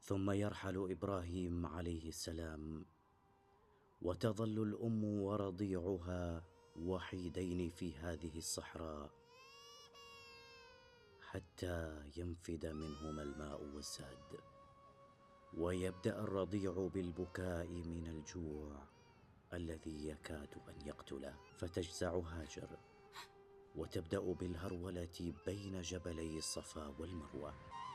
ثم يرحل إبراهيم عليه السلام، وتظل الأم ورضيعها وحيدين في هذه الصحراء حتى ينفد منهما الماء والزاد، ويبدأ الرضيع بالبكاء من الجوع الذي يكاد أن يقتله، فتجزع هاجر وتبدأ بالهرولة بين جبلي الصفا والمروة.